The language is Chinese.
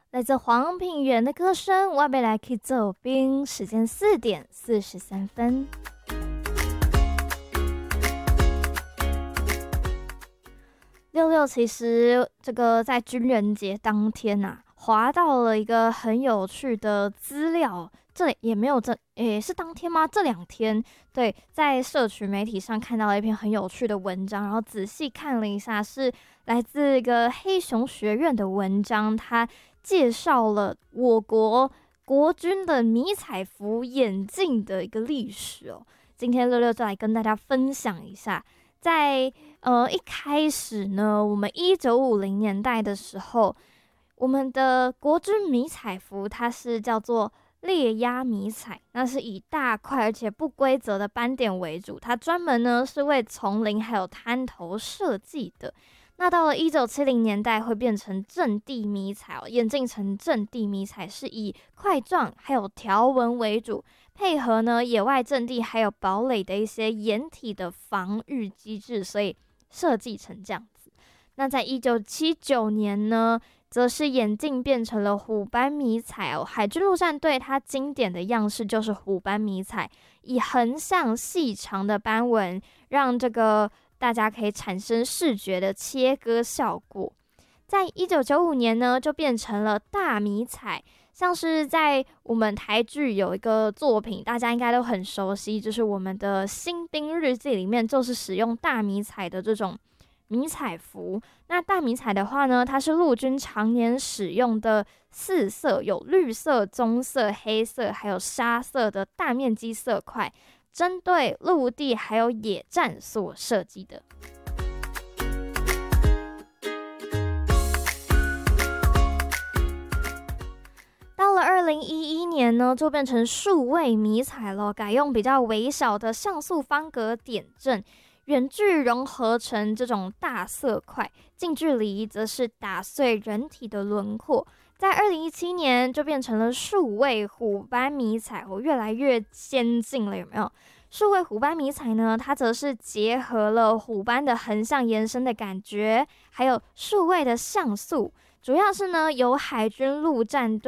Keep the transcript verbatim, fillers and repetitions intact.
来自黄品源的歌声，我要来去做兵。时间四点四十三分。六六其实这个在军人节当天啊，滑到了一个很有趣的资料，这里也没有这诶是当天吗？这两天对，在社群媒体上看到了一篇很有趣的文章，然后仔细看了一下，是来自一个黑熊学院的文章，它介绍了我国国军的迷彩服眼镜的一个历史哦。今天六六就来跟大家分享一下。在呃一开始呢，我们一九五零年代的时候，我们的国军迷彩服它是叫做猎鸭迷彩，那是以大块而且不规则的斑点为主，它专门呢是为丛林还有滩头设计的。那到了一九七零年代会变成阵地迷彩哦，演进成阵地迷彩是以块状还有条纹为主，配合呢野外阵地还有堡垒的一些掩体的防御机制，所以设计成这样子。那在一九七九年呢，则是演进变成了虎斑迷彩哦。海军陆战队它经典的样式就是虎斑迷彩，以横向细长的斑纹，让这个大家可以产生视觉的切割效果。在一九九五年呢，就变成了大迷彩，像是在我们台剧有一个作品，大家应该都很熟悉，就是我们的《新兵日记》里面就是使用大迷彩的这种迷彩服。那大迷彩的话呢，它是陆军常年使用的四色，有绿色、棕色、黑色还有沙色的大面积色块，针对陆地还有野战所设计的。到了二零一一年呢，就变成数位迷彩了，改用比较微小的像素方格点阵，远距融合成这种大色块，近距离则是打碎人体的轮廓。在二零一七年就变成了数位虎斑迷彩，我越来越先进了，有没有？数位虎斑迷彩呢，它则是结合了虎斑的横向延伸的感觉，还有数位的像素，主要是呢由海军陆战队